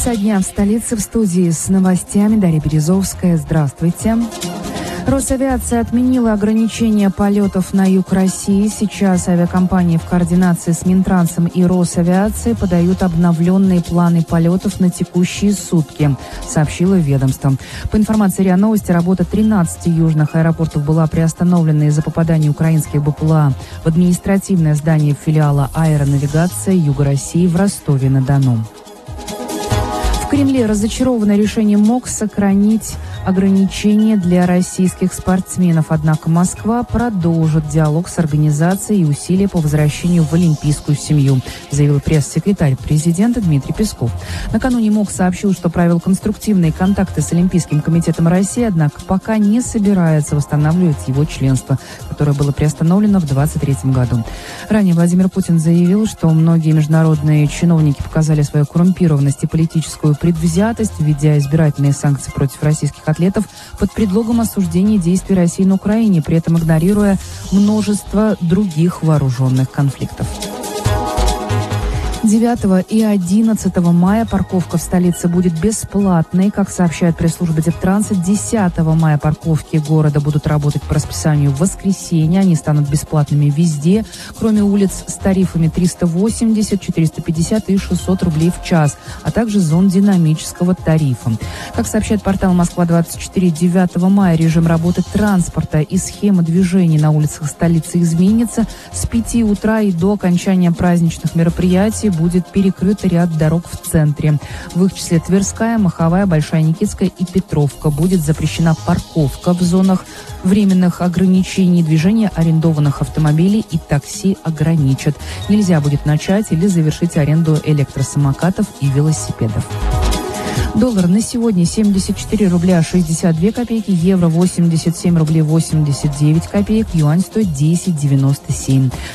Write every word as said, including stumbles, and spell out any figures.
Часа дня в столице, в студии с новостями Дарья Березовская. Здравствуйте. Росавиация отменила ограничения полетов на юг России. Сейчас авиакомпании в координации с Минтрансом и Росавиацией подают обновленные планы полетов на текущие сутки, сообщило ведомство. По информации РИА Новости, работа тринадцати южных аэропортов была приостановлена из-за попадания украинских БПЛА в административное здание филиала «Аэронавигация Юга России» в Ростове-на-Дону. В Кремле разочарованы решением МОК сохранить ограничения для российских спортсменов. Однако Москва продолжит диалог с организацией и усилия по возвращению в олимпийскую семью, заявил пресс-секретарь президента Дмитрий Песков. Накануне МОК сообщил, что провел конструктивные контакты с Олимпийским комитетом России, однако пока не собирается восстанавливать его членство, которое было приостановлено в две тысячи двадцать третьем году. Ранее Владимир Путин заявил, что многие международные чиновники показали свою коррумпированность и политическую предвзятость, введя избирательные санкции против российских атлетов под предлогом осуждения действий России на Украине, при этом игнорируя множество других вооруженных конфликтов. девятого и одиннадцатого мая парковка в столице будет бесплатной. Как сообщает пресс-служба Дептранса, десятого мая парковки города будут работать по расписанию в воскресенье. Они станут бесплатными везде, кроме улиц с тарифами триста восемьдесят, четыреста пятьдесят и шестьсот рублей в час, а также зон динамического тарифа. Как сообщает портал Москва двадцать четыре, девятого мая режим работы транспорта и схема движения на улицах столицы изменится. С пяти утра и до окончания праздничных мероприятий будет перекрыт ряд дорог в центре. В их числе Тверская, Маховая, Большая Никитская и Петровка. Будет запрещена парковка в зонах временных ограничений движения арендованных автомобилей и такси ограничат. Нельзя будет начать или завершить аренду электросамокатов и велосипедов. Доллар на сегодня семьдесят четыре рубля шестьдесят две копейки, евро восемьдесят семь рублей восемьдесят девять копеек, юань стоит десять девяносто семь.